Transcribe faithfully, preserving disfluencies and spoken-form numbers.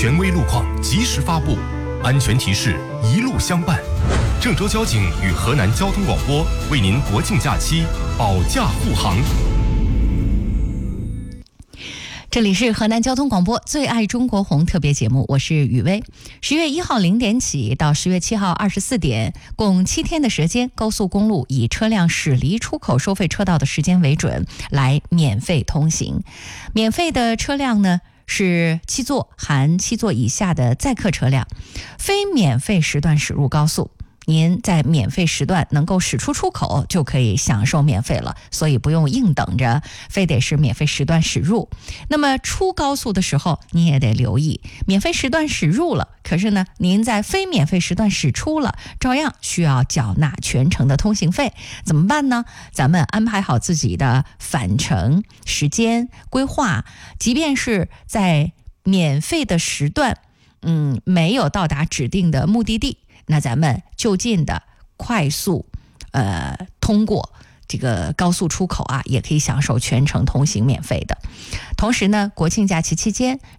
权威路况及时发布，安全提示一路相伴。郑州交警与河南交通广播为您国庆假期保驾护航。 这里是河南交通广播最爱中国红特别节目，我是雨薇。十月一号零点起到十月七号二十四点，共七天的时间，高速公路以车辆驶离出口收费车道的时间为准，来免费通行。免费的车辆呢是七座含七座以下的载客车辆，非免费时段驶入高速。您在免费时段能够驶出出口就可以享受免费了，所以不用硬等着非得是免费时段驶入。那么出高速的时候您也得留意，免费时段驶入了，可是呢您在非免费时段驶出了，照样需要缴纳全程的通行费。怎么办呢？咱们安排好自己的返程时间规划，即便是在免费的时段嗯，没有到达指定的目的地，那咱们就近的快速呃通过这个高速出口啊，也可以享受全程通行免费的。同时呢，国庆假期期间